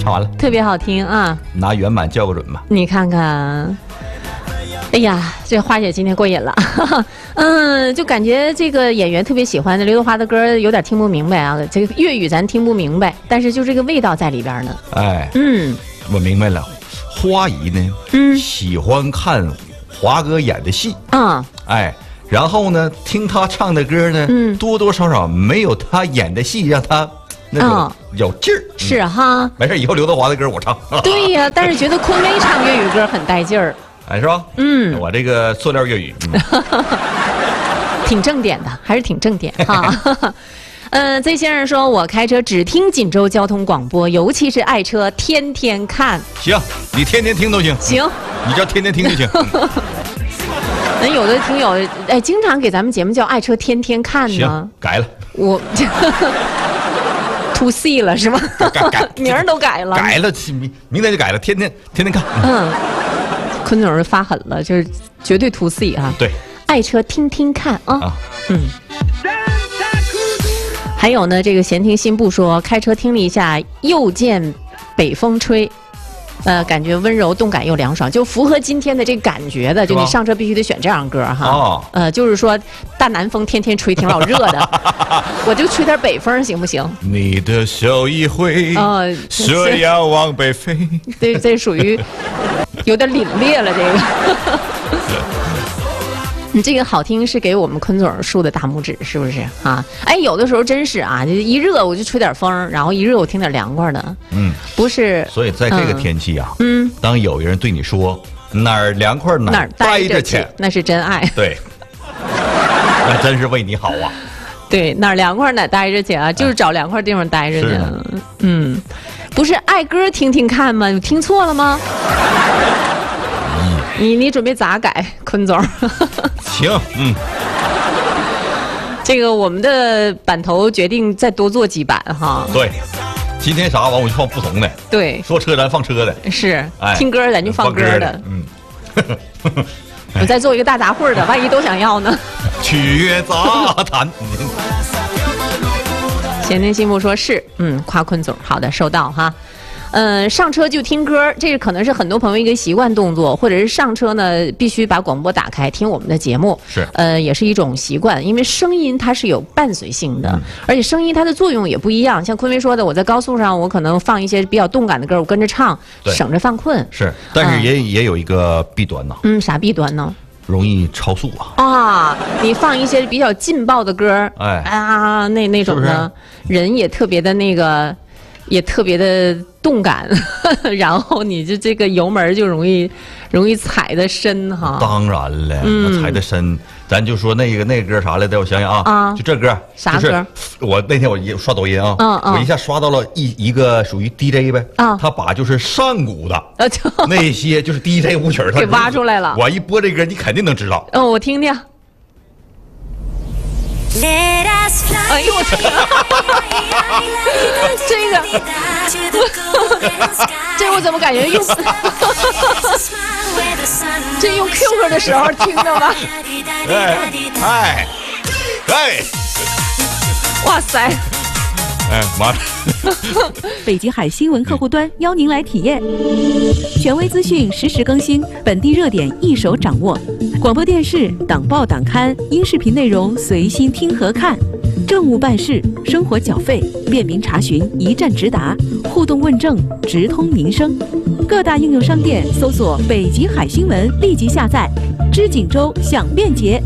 唱完了， 特别好听啊！ 拿原版校个准吧。 你看看，哎呀，这花姐今天过瘾了，就感觉这个演员特别喜欢的刘德华的歌，有点听不明白啊。这个粤语咱听不明白，但是就这个味道在里边呢。 哎，我明白了，花姨呢，喜欢看华哥演的戏，哎。然后呢，听他唱的歌呢，多多少少没有他演的戏让他那种有劲儿。 是哈， 没事，以后刘德华的歌我唱。 对呀，但是觉得坤威唱粤语歌很带劲儿。 哎，是吧？我这个塑料粤语， 挺正点的，还是挺正点哈。Z 先生说，我开车只听锦州交通广播，尤其是爱车，天天看。 行，你天天听都行。 行， 你只要天天听就行。 那有的听友经常给咱们节目叫爱车天天看呢。 行，改了。 我to C 了是吗？ 改名儿都改了。 改了，明天就改了，天天看。 坤总是发狠了，就是绝对to C 啊。 对， 爱车听听看啊。还有呢，这个闲庭信步说，开车听了一下，又见北风吹。感觉温柔动感又凉爽，就符合今天的这个感觉的。就你上车必须得选这样歌哈。就是说大南风天天吹，挺老热的，我就吹点北风行不行？ 你的手一挥，说要往北飞。 对，这属于有点凛冽了，这个。你这个好听是给我们坤总竖的大拇指，是不是啊？哎，有的时候真是啊，就一热我就吹点风，然后一热我听点凉快的。不是。 所以在这个天气啊，当有人对你说哪儿凉快哪儿待着去， 那是真爱。 对，那真是为你好啊。 对，哪儿凉快哪儿待着去啊，就是找凉快地方待着去。不是爱歌听听看吗？你听错了吗？你准备咋改，坤总？ 行， 这个我们的版头决定再多做几版哈。 对，今天啥完我就放不同的。 对， 说车咱放车的， 是，听歌咱就放歌的。我再做一个大杂烩的，万一都想要呢？ 曲乐杂谈。 闲庭信步说是，夸坤总，好的，收到哈。上车就听歌，这可能是很多朋友一个习惯动作，或者是上车呢必须把广播打开听我们的节目， 是， 也是一种习惯，因为声音它是有伴随性的，而且声音它的作用也不一样。像坤威说的，我在高速上我可能放一些比较动感的歌，我跟着唱，省着犯困。 是，但是也有一个弊端呐。 啥弊端呢？ 容易超速啊！ 你放一些比较劲爆的歌，那种呢，人也特别的那个。也特别的动感，然后你就这个油门就容易踩得深哈。 当然了，那踩得深，咱就说那个歌啥来着？我想想啊，就这歌啥歌？ 我那天我刷抖音啊，我一下刷到了一个属于 DJ 呗，他把就是上古的那些就是 DJ 舞曲他给挖出来了。 我一播这歌，你肯定能知道。 我听听。哎呦我天！这我怎么感觉用这用 QQ 的时候听的吗？哇塞！ 妈的！ 北极海新闻客户端邀您来体验，权威资讯实时更新，本地热点一手掌握，广播电视、党报党刊、音视频内容随心听和看，政务办事、生活缴费，便民查询，一站直达，互动问政，直通民生。各大应用商店搜索“北极海新闻”，立即下载。知锦州享便捷。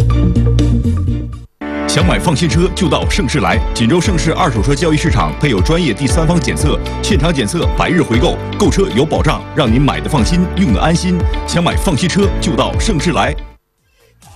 想买放心车就到盛世来，锦州盛世二手车交易市场配有专业第三方检测，现场检测100日回购，购车有保障，让您买的放心，用的安心。想买放心车就到盛世来。